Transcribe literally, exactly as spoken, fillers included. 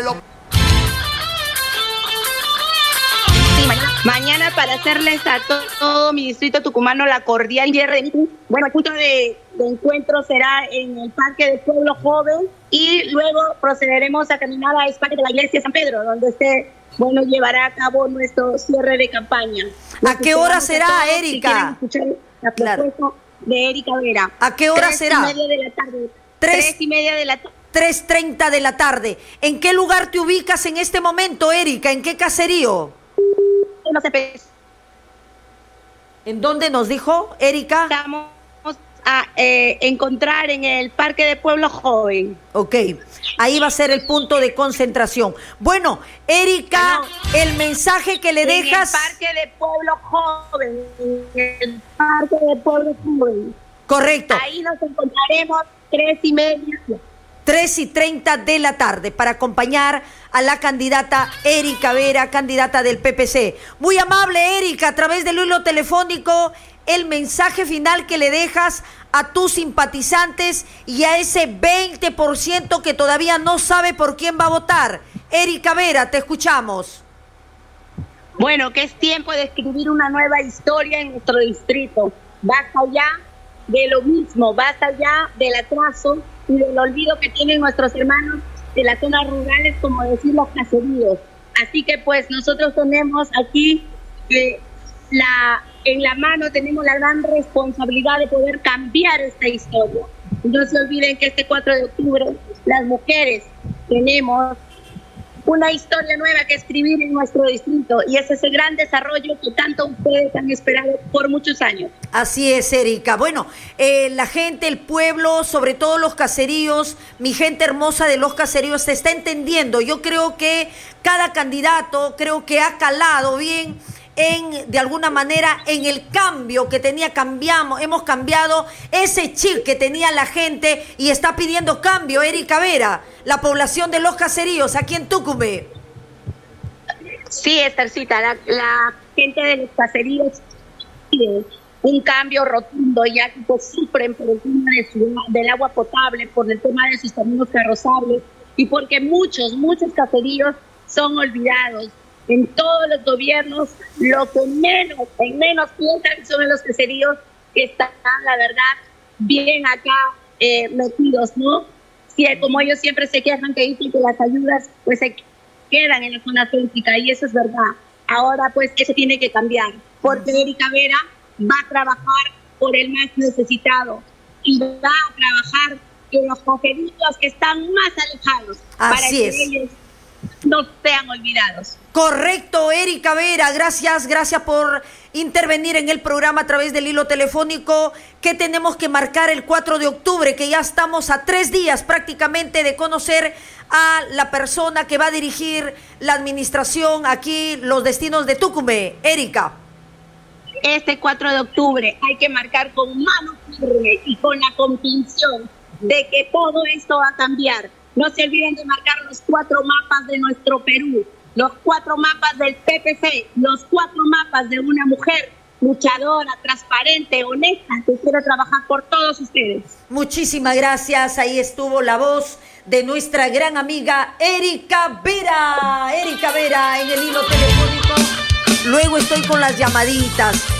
lo... Sí, mañana, mañana para hacerles a to todo mi distrito tucumano la cordial cierre de... Bueno, el punto de, de encuentro será en el Parque del Pueblo Joven y luego procederemos a caminar a Espacio de la Iglesia de San Pedro, donde se, bueno, llevará a cabo nuestro cierre de campaña. ¿A qué hora será, Erika? Si escuchar la propuesta claro. de Erika Vera. ¿A qué hora Tres será? Y media de la tarde. Tres, Tres y media de la tarde. tres treinta de la tarde. ¿En qué lugar te ubicas en este momento, Erika? ¿En qué caserío? No sé. ¿En dónde nos dijo, Erika? Estamos a eh, encontrar en el Parque de Pueblo Joven. Ok, ahí va a ser el punto de concentración. Bueno, Erika, no, el mensaje que le en dejas... En el Parque de Pueblo Joven, en el Parque de Pueblo Joven. Correcto. Ahí nos encontraremos tres y media. Tres y treinta de la tarde para acompañar a la candidata Erika Vera, candidata del P P C. Muy amable, Erika, a través del hilo telefónico, el mensaje final que le dejas a tus simpatizantes y a ese veinte por ciento que todavía no sabe por quién va a votar. Erika Vera, te escuchamos. Bueno, que es tiempo de escribir una nueva historia en nuestro distrito. Basta ya de lo mismo, basta ya del atraso y del olvido que tienen nuestros hermanos de las zonas rurales, como decir los caseríos. Así que pues nosotros tenemos aquí eh, la, en la mano, tenemos la gran responsabilidad de poder cambiar esta historia. No se olviden que este cuatro de octubre las mujeres tenemos una historia nueva que escribir en nuestro distrito y es ese gran desarrollo que tanto ustedes han esperado por muchos años. Así es, Erika. Bueno, eh, la gente, el pueblo, sobre todo los caseríos, mi gente hermosa de los caseríos se está entendiendo. Yo creo que cada candidato, creo que ha calado bien en, de alguna manera, en el cambio que tenía, cambiamos, hemos cambiado ese chip que tenía la gente y está pidiendo cambio, Erika Vera, la población de los caseríos aquí en Tucumán. Sí, Esthercita, la, la gente de los caseríos pide un cambio rotundo, ya que pues, sufren por el tema de su, del agua potable, por el tema de sus caminos carrozables y porque muchos, muchos caseríos son olvidados. En todos los gobiernos, lo que menos, en menos piensan son en los caseríos que están, la verdad, bien acá eh, metidos, ¿no? Sí, como ellos siempre se quejan que dicen que las ayudas pues se quedan en la zona céntrica y eso es verdad. Ahora pues eso tiene que cambiar, porque Erika Vera va a trabajar por el más necesitado y va a trabajar en los caseríos que están más alejados. Así para que es. ellos no sean olvidados. Correcto, Erika Vera, gracias, gracias por intervenir en el programa a través del hilo telefónico. Que tenemos que marcar el cuatro de octubre, que ya estamos a tres días prácticamente de conocer a la persona que va a dirigir la administración aquí, los destinos de Tucumán. Erika. Este cuatro de octubre hay que marcar con mano firme y con la convicción de que todo esto va a cambiar. No se olviden de marcar los cuatro mapas de nuestro Perú, los cuatro mapas del P P C, los cuatro mapas de una mujer luchadora, transparente, honesta, que quiere trabajar por todos ustedes. Muchísimas gracias. Ahí estuvo la voz de nuestra gran amiga Erika Vera. Erika Vera en el hilo telefónico. Luego estoy con las llamaditas.